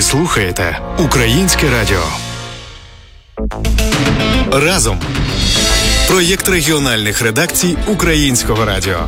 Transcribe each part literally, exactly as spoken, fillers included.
Ви слухаєте Українське радіо. Разом. Проєкт регіональних редакцій Українського радіо.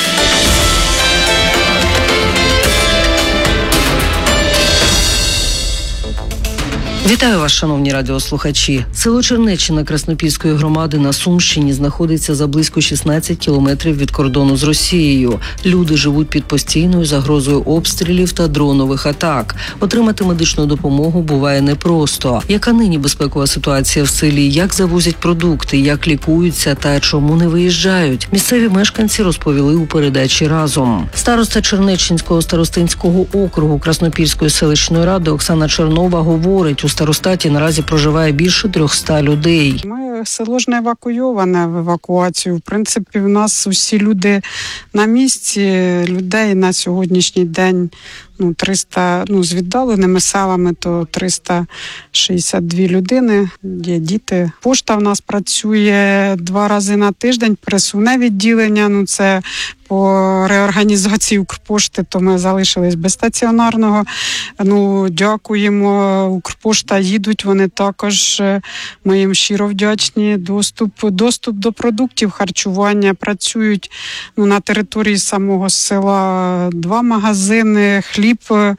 Вітаю вас, шановні радіослухачі. Село Чернеччина Краснопільської громади на Сумщині знаходиться за близько шістнадцять кілометрів від кордону з Росією. Люди живуть під постійною загрозою обстрілів та дронових атак. Отримати медичну допомогу буває непросто. Яка нині безпекова ситуація в селі? Як завозять продукти? Як лікуються та чому не виїжджають? Місцеві мешканці розповіли у передачі «Разом». Староста Чернеччинського старостинського округу Краснопільської селищної ради Оксана Чернова говорить, у старостаті наразі проживає більше трьохста людей. Ми село ж не евакуйоване в евакуацію. В принципі, в нас усі люди на місці. Людей на сьогоднішній день ну, триста, ну, з віддаленими селами, то триста шістдесят дві людини, є діти. Пошта в нас працює два рази на тиждень, пересувне відділення, ну це по реорганізації Укрпошти, то ми залишились без стаціонарного. Ну, дякуємо, Укрпошта їдуть, вони також, ми їм щиро вдячні. Доступ, доступ до продуктів харчування, працюють ну, на території самого села два магазини, хліб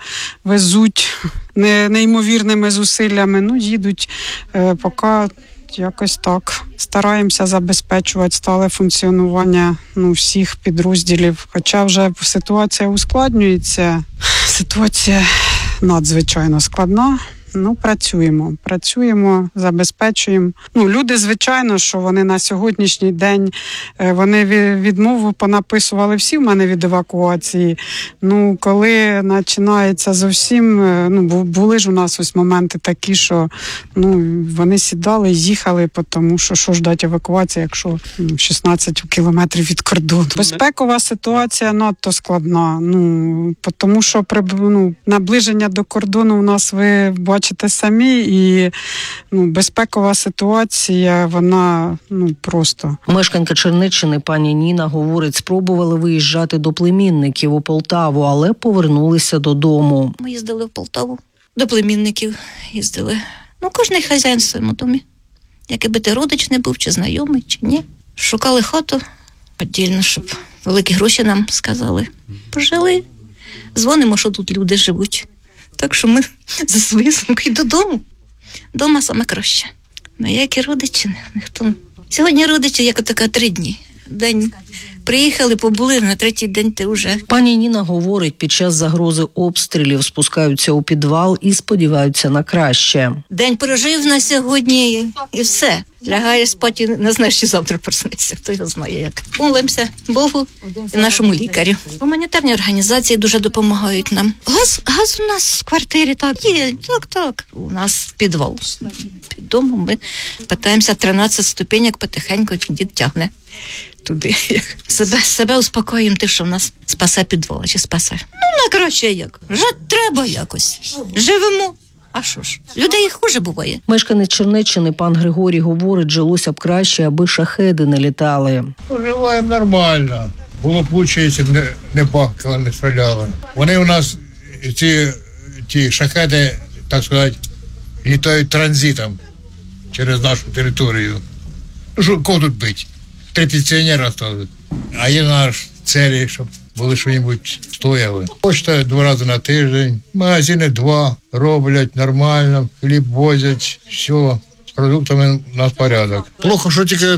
везуть не, неймовірними зусиллями, ну, їдуть е, поки якось так. Стараємося забезпечувати стале функціонування ну, всіх підрозділів. Хоча вже ситуація ускладнюється, ситуація надзвичайно складна. Ну, працюємо, працюємо, забезпечуємо. Ну, люди, звичайно, що вони на сьогоднішній день, вони відмову понаписували всі в мене від евакуації. Ну, коли починається зовсім, ну, були ж у нас ось моменти такі, що, ну, вони сідали і їхали, тому що, що ждать евакуації, якщо ну, шістнадцять кілометрів від кордону. Безпекова ситуація надто складна, ну, тому що при, ну, наближення до кордону у нас, ви бачите, Бачите самі, і ну, безпекова ситуація, вона ну просто. Мешканка Чернеччини пані Ніна говорить, спробували виїжджати до племінників у Полтаву, але повернулися додому. Ми їздили в Полтаву, до племінників їздили. Ну, кожний хазяїн в своєму домі. Який би ти родич не був, чи знайомий, чи ні. Шукали хату, подільно, щоб великі гроші нам сказали. Пожили, дзвонимо, що тут люди живуть. Так що ми за свої сумки додому. Дома саме краще. Ну, як і родичі, ніхто. Сьогодні родичі, як така, три дні. День приїхали, побули, на третій день ти вже. Пані Ніна говорить, під час загрози обстрілів спускаються у підвал і сподіваються на краще. День прожив на сьогодні і все. Лягаєш спати, не знаєш, чи завтра проснеться. Хто його знає як. Молимося Богу і нашому лікарю. Гуманітарні організації дуже допомагають нам. Газ, газ у нас в квартирі, так, є, так, так. У нас підвал. Під домом ми питаємося тринадцять ступенек потихеньку, дід тягне туди. Себе, себе успокоїмо тим, що в нас спасе підвал, чи спасе. Ну, найкраще як. Жити треба якось. Живемо. А що ж, людей хуже буває. Мешканець Чернеччини пан Григорій говорить, жилося б краще, аби шахеди не літали. Поживаємо нормально. Було б лучше, якщо б не, не бахкали, не стріляли. Вони у нас, ці, ті шахеди, так сказати, літають транзитом через нашу територію. Ну, що, кого тут бить? Три пенсіонера остались. А є наш цілі, щоб були що-небудь стояли. Почта два рази на тиждень, магазини два, роблять нормально, хліб возять, все, з продуктами у нас порядок. Плохо, що тільки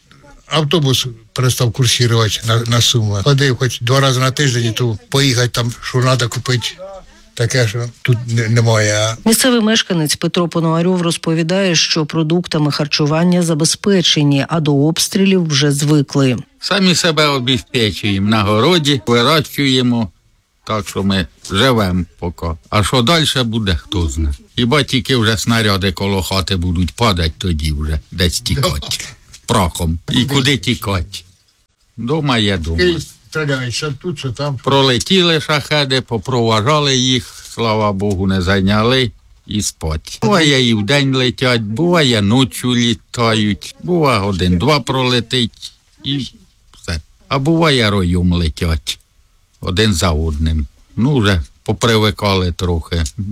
автобус перестав курсувати на, на Суми. Ходив хоч два рази на тиждень, і то поїхати там, що треба купити. Таке, що тут немає. Місцевий мешканець Петро Пономарьов розповідає, що продуктами харчування забезпечені, а до обстрілів вже звикли. Самі себе обезпечуємо на городі, вирощуємо, так що ми живемо поки. А що далі буде, хто знає. Хіба тільки вже снаряди коло хати будуть падати, тоді вже десь тікати. Прахом. І куди тікати? Дома є дома. Стріляють, що тут, що там. Пролетіли шахеди, попроважали їх, слава Богу, не зайняли і спать. Буває і вдень летять, буває ночі літають, буває один-два пролетить і все. А буває роєм летять, один за одним. Ну, вже попривикали трохи, ну,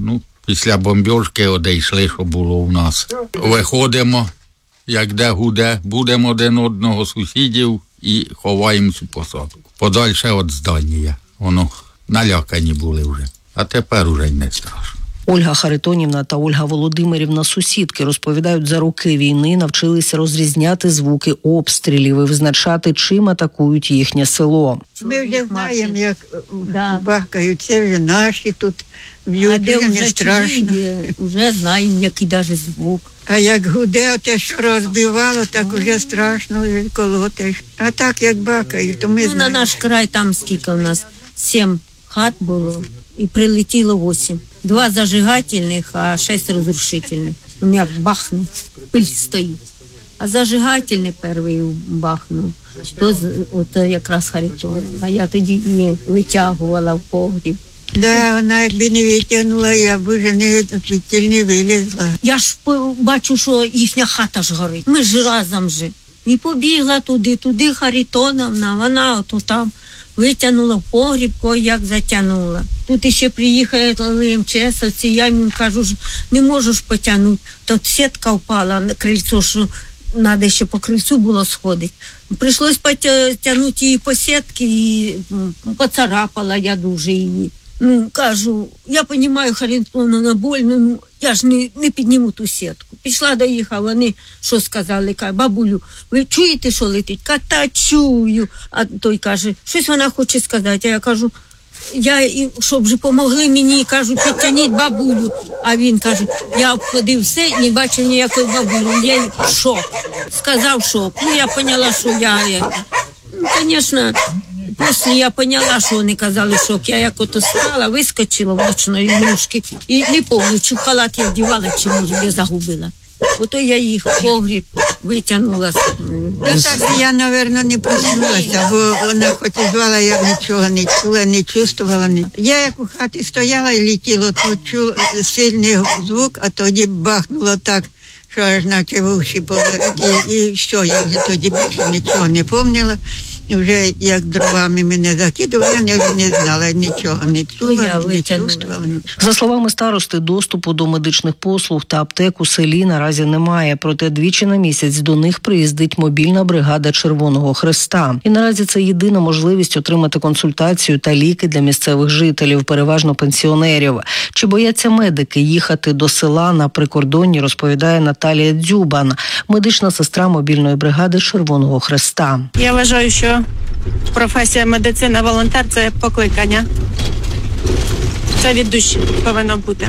Після бомбьошки одійшли, що було у нас. Виходимо, як де гуде, будемо один одного сусідів і ховаємо цю посадку. Подальше від здання. Воно налякані були вже. А тепер уже й не страшно. Ольга Харитонівна та Ольга Володимирівна, сусідки, розповідають, за роки війни навчилися розрізняти звуки обстрілів і визначати, чим атакують їхнє село. Ми вже знаємо, як Да. бахкають, це вже наші тут А б'ють, де вже не вже страшно. чужі, вже знаємо, який навіть звук. А як гуде, те, що розбивало, так вже страшно, вже колотиш. А так, як бахають, то ми Ну, на знаємо. наш край там скільки у нас? Сім хат було і прилетіло восім. Два зажигательних, а шість розрушительних. У мене бахнув, пиль стоїть. А зажигательний перший бахнув. То з- от якраз Харитон. А я тоді її витягувала в погріб. Да, вона якби не витягнула, я б вже не, звідти не вилізла. Я ж по- бачу, що їхня хата ж горить. Ми ж разом же. І побігла туди, туди Харитоновна, вона ото там витягнула в погріб, кой як затягнула. Тут іще приїхали МЧСовці, я їм кажу, ж не можу ж потягнути. Тут сітка впала на крильцо, що треба ще по крильцю було сходити. Прийшлось потягнути її по сітки і м, поцарапала я дуже її. Ну, кажу, я розумію, Харитоновна, больно, ну, я ж не, не підніму ту сітку. Пішла до їх, а вони що сказали? Каже, бабулю, ви чуєте, що летить? Ката чую. А той каже, щось вона хоче сказати. А я кажу, я, і- щоб же помогли мені, кажу, підтягніть бабулю. А він каже, я обходив все, не бачив ніякої бабулі. Я шок. Сказав шок. Ну, я поняла, що я, я ну, звісно, після я поняла, що вони казали шок. Я як ото стала, вискочила в ночної ножки і не пам'ятаю, чи в халат я вдівала, чи може я загубила. Ото я їх в погріб витягнула. Та так я, мабуть, не проснулася, бо вона хоч і звала, я нічого не чула, не чувствувала. Ні. Я як у хаті стояла і летіло, то чула сильний звук, а тоді бахнуло так, що аж наче в уші повеликі. І що, я вже тоді більше нічого не пам'ятала. І вже як дровами мене закидували, я не, не знала, нічого не я чула, не витягнула. чувствувала. Нічого. За словами старости, доступу до медичних послуг та аптек у селі наразі немає. Проте двічі на місяць до них приїздить мобільна бригада Червоного Хреста. І наразі це єдина можливість отримати консультацію та ліки для місцевих жителів, переважно пенсіонерів. Чи бояться медики їхати до села на прикордонні, розповідає Наталія Дзюбан, медична сестра мобільної бригади Червоного Хреста. Я вважаю, що професія медицина, волонтер – це покликання. Це від душі повинно бути.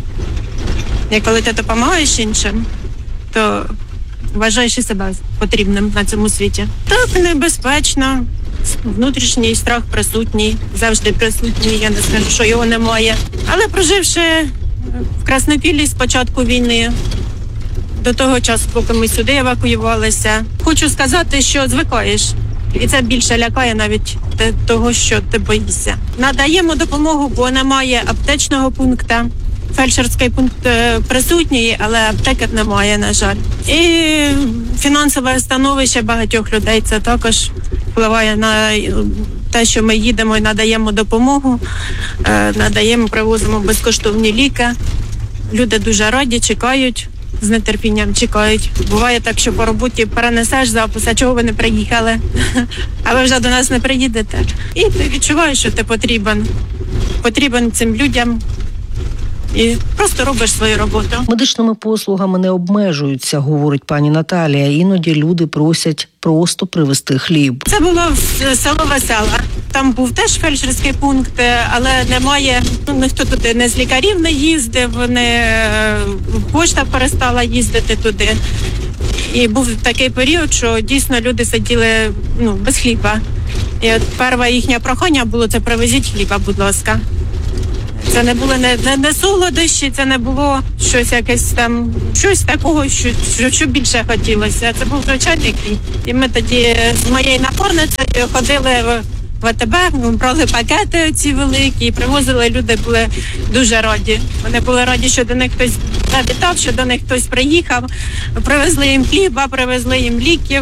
І коли ти допомагаєш іншим, то вважаєш і себе потрібним на цьому світі. Так, небезпечно, внутрішній страх присутній, завжди присутній, я не скажу, що його немає. Але проживши в Краснопіллі з початку війни, до того часу, поки ми сюди евакуювалися, хочу сказати, що звикаєш. І це більше лякає навіть те- того, що ти боїшся. Надаємо допомогу, бо немає аптечного пункту. Фельдшерський пункт е, присутній, але аптеки немає, на жаль. І фінансове становище багатьох людей це також впливає на те, що ми їдемо і надаємо допомогу, е, надаємо, привозимо безкоштовні ліки. Люди дуже раді, чекають. З нетерпінням чекають. Буває так, що по роботі перенесеш запис, а чого ви не приїхали, а ви вже до нас не приїдете. І ти відчуваєш, що ти потрібен. Потрібен цим людям. І просто робиш свою роботу. Медичними послугами не обмежуються, говорить пані Наталія. Іноді люди просять просто привезти хліб. Це було в село Весела. Там був теж фельдшерський пункт, але немає, ну, ніхто туди не з лікарів не їздив, не пошта перестала їздити туди. І був такий період, що дійсно люди сиділи ну, без хліба. І от перше їхнє прохання було це привезіть хліба, будь ласка. Це не було не, не, не солодощі, це не було щось якесь там, щось такого, що, що, що більше хотілося. Це був звичайний хліб. І ми тоді з моєю напарницею ходили в в АТБ, брали пакети ці великі і привозили, люди були дуже раді. Вони були раді, що до них хтось завітав, що до них хтось приїхав, привезли їм хліба, привезли їм ліків.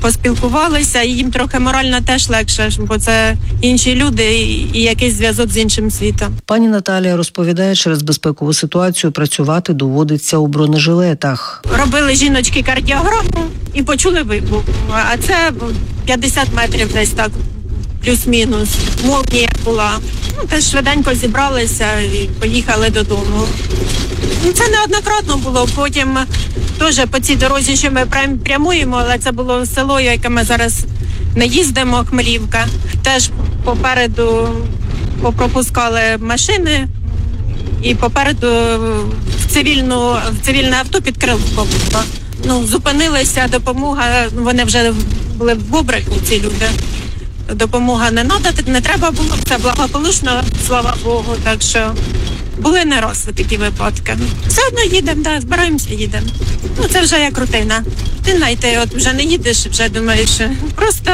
поспілкувалися, і їм трохи морально теж легше, бо це інші люди і, і якийсь зв'язок з іншим світом. Пані Наталія розповідає, через безпекову ситуацію працювати доводиться у бронежилетах. Робили жіночки кардіограму і почули вибух. А це п'ятдесят метрів десь так, плюс-мінус. Молнія була. Ну, теж швиденько зібралися і поїхали додому. Ну, це неоднократно було. Потім теж по цій дорозі, що ми прямуємо, але це було село, яке ми зараз не їздимо, Хмелівка. Теж попереду попропускали машини і попереду в, цивільну, в цивільне авто під крилом. Ну, зупинилися, допомога, вони вже були в Бобрику, ці люди. Допомога не надати, не треба було, все благополучно, слава Богу, так що були не раз такі випадки. Все одно їдемо, да, збираємося, їдемо. Ну, це вже як рутина. Ти знайти, от вже не їдеш, вже думаєш, просто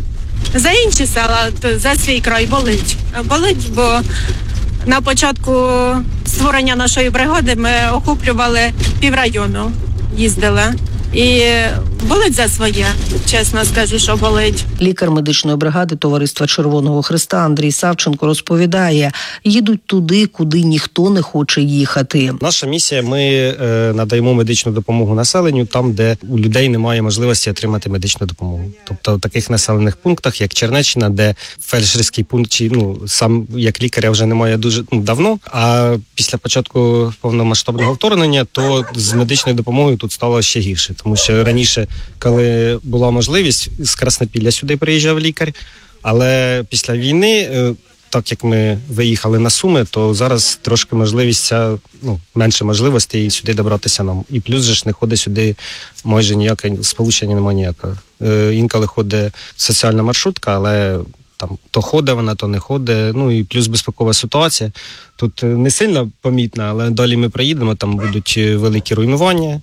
за інші села, за свій край болить. Болить, бо на початку створення нашої бригади ми охоплювали піврайону, їздили. І болить за своє, чесно скажу, що болить. Лікар медичної бригади Товариства Червоного Хреста Андрій Савченко розповідає, їдуть туди, куди ніхто не хоче їхати. Наша місія – ми е, надаємо медичну допомогу населенню там, де у людей немає можливості отримати медичну допомогу. Тобто в таких населених пунктах, як Чернеччина, де фельдшерський пункт, чи, ну, сам як лікаря вже немає дуже ну, давно, а після початку повномасштабного вторгнення, то з медичною допомогою тут стало ще гірше. Тому що раніше, коли була можливість, з Краснопілля сюди приїжджав лікар, але після війни, так як ми виїхали на Суми, то зараз трошки можливість, ця, ну, менше можливостей сюди добратися нам. І плюс же ж не ходить сюди майже ніяке, сполучення немає ніякого. Інколи ходить соціальна маршрутка, але там то ходить вона, то не ходить. Ну і плюс безпекова ситуація. Тут не сильно помітна, але далі ми приїдемо, там будуть великі руйнування,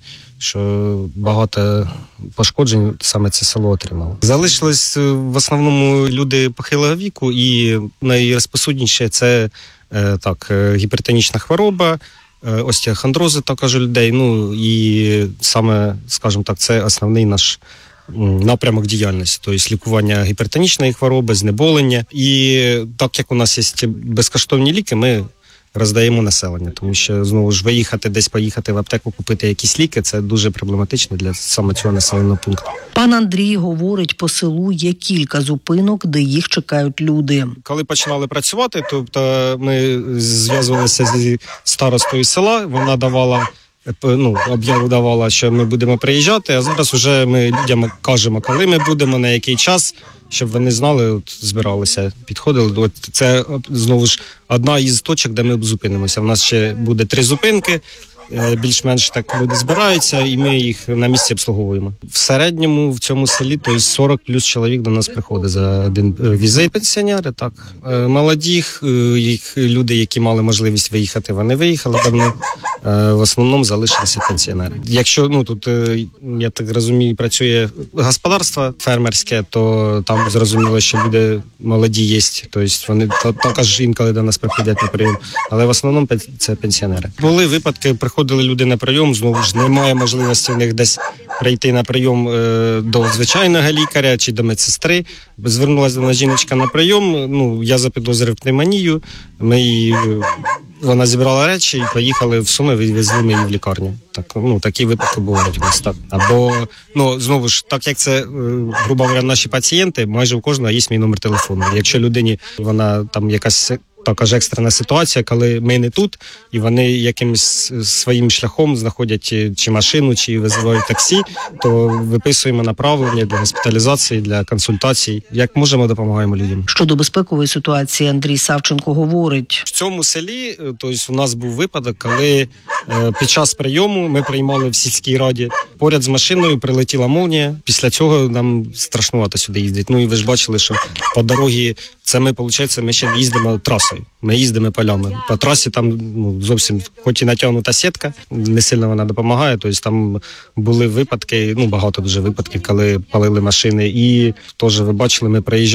що багато пошкоджень саме це село отримало. Залишились в основному люди похилого віку, і найрозповсюдніше це так, гіпертонічна хвороба, остеохондрози також у людей. Ну і саме, скажімо так, це основний наш напрямок діяльності, тобто лікування гіпертонічної хвороби, знеболення. І так як у нас є безкоштовні ліки, ми роздаємо населення, тому що, знову ж, виїхати десь, поїхати в аптеку, купити якісь ліки, це дуже проблематично для саме цього населеного пункту. Пан Андрій говорить, по селу є кілька зупинок, де їх чекають люди. Коли починали працювати, тобто ми зв'язувалися зі старостою села, вона давала ну, об'яву давала, що ми будемо приїжджати, а зараз вже ми людям кажемо, коли ми будемо, на який час, щоб вони знали, от, збиралися, підходили. От це, знову ж, одна із точок, де ми зупинимося. У нас ще буде три зупинки, більш-менш так люди збираються, і ми їх на місці обслуговуємо. В середньому в цьому селі, то есть сорок плюс чоловік до нас приходить за один візит. Пенсіонери, так. Молоді, їх люди, які мали можливість виїхати, вони виїхали давно. В основному залишилися пенсіонери. Якщо, ну, тут, я так розумію, працює господарство фермерське, то там зрозуміло, що люди молоді є, тобто вони також інколи до нас приходять на прийом, але в основному це пенсіонери. Були випадки, приходили люди на прийом, знову ж немає можливості в них десь прийти на прийом е, до звичайного лікаря чи до медсестри. Звернулася до нас жіночка на прийом, ну, я запідозрив пневмонію, ми її, вона зібрала речі і поїхали в Суми, відвезли ми її в лікарню. Так, ну, такі випадки бувають у нас. Так. Або, ну, знову ж, так як це, грубо говоря, наші пацієнти, майже у кожного є мій номер телефону. Якщо людині, вона там якась також екстрена ситуація, коли ми не тут, і вони якимось своїм шляхом знаходять чи машину, чи визивають таксі, то виписуємо направлення для госпіталізації, для консультацій. Як можемо, допомагаємо людям. Щодо безпекової ситуації Андрій Савченко говорить. В цьому селі, тобто у нас був випадок, коли е, під час прийому ми приймали в сільській раді, поряд з машиною прилетіла молнія. Після цього нам страшнувато сюди їздити. Ну і ви ж бачили, що по дорозі, це ми, виходить, ми ще їздимо трасою. Ми їздимо полями. По трасі там, ну, зовсім, хоч і натягнута сітка, не сильно вона допомагає. Тобто там були випадки, ну багато дуже випадків, коли палили машини. І теж ви бачили, ми приїжджали.